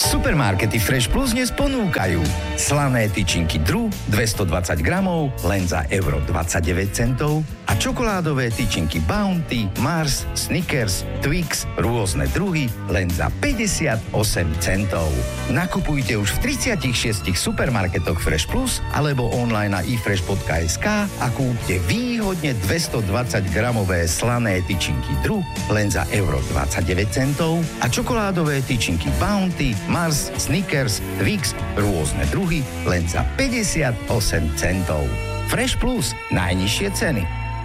Supermarkety Fresh Plus dnes ponúkajú slané tyčinky Dru 220 gramov len za €1,29 a čokoládové tyčinky Bounty, Mars, Snickers, Twix, rôzne druhy len za 58 centov. Nakupujte už v 36 supermarketoch Fresh Plus alebo online na ifresh.sk a kúpte výhodne 220 gramové slané tyčinky Dru len za €29 a čokoládové tyčinky Bounty, Mars, Snickers, Twix, rôzne druhy len za 58 centov. Fresh Plus, najnižšie ceny.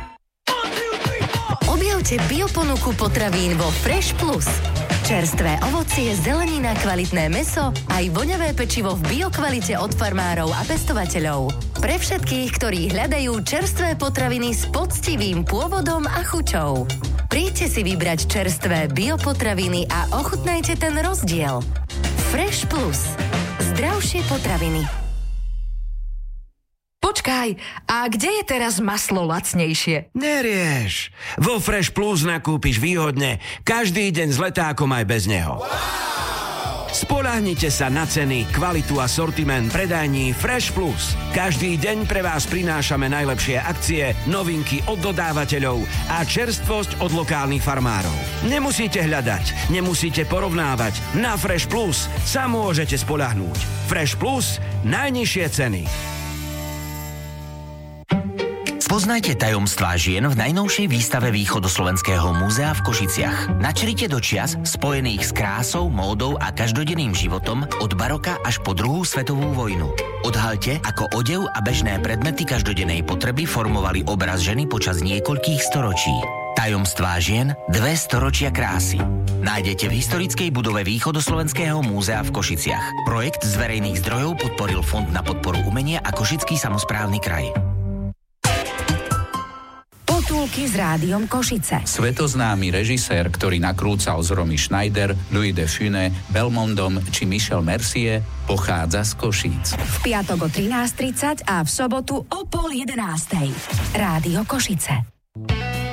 Objavte bioponuku potravín vo Fresh Plus. Čerstvé ovocie, zelenina, kvalitné mäso aj voňavé pečivo v biokvalite od farmárov a pestovateľov. Pre všetkých, ktorí hľadajú čerstvé potraviny s poctivým pôvodom a chuťou. Príďte si vybrať čerstvé biopotraviny a ochutnajte ten rozdiel. Fresh Plus. Zdravšie potraviny. Počkaj, a kde je teraz maslo lacnejšie? Nerieš. Vo Fresh Plus nakúpiš výhodne každý deň s letákom aj bez neho. Spoľahnite sa na ceny, kvalitu a sortiment predajní Fresh Plus. Každý deň pre vás prinášame najlepšie akcie, novinky od dodávateľov a čerstvosť od lokálnych farmárov. Nemusíte hľadať, nemusíte porovnávať. Na Fresh Plus sa môžete spoľahnúť. Fresh Plus, najnižšie ceny. Spoznajte tajomstvá žien v najnovšej výstave Východoslovenského múzea v Košiciach. Načrite do čias spojených s krásou, módou a každodenným životom od baroka až po druhú svetovú vojnu. Odhalte, ako odev a bežné predmety každodennej potreby formovali obraz ženy počas niekoľkých storočí. Tajomstvá žien, 2 storočia krásy. Nájdete v historickej budove Východoslovenského múzea v Košiciach. Projekt z verejných zdrojov podporil Fond na podporu umenia a Košický samosprávny kraj. Potulky s Rádiom Košice. Svetoznámy režisér, ktorý nakrúcal z Romy Schneider, Louis de Funès, Belmondom či Michel Mercier, pochádza z Košíc. V piatok o 13:30 a v sobotu o 10:30. Rádio Košice.